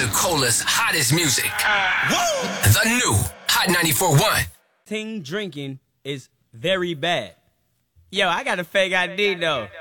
Pensacola's hottest music. The new Hot 94.1. Ting drinking is very bad. Yo, I got a fake ID though.